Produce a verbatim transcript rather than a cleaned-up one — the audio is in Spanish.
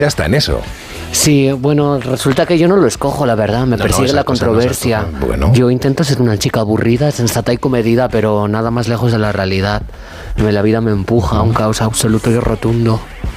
ya está en eso. Sí, bueno, resulta que yo no lo escojo, la verdad, me No, persigue no, la esas cosas controversia. no se escogen. Bueno. Yo intento ser una chica aburrida, sensata y comedida, pero nada más lejos de la realidad. La vida me empuja a un caos absoluto y rotundo.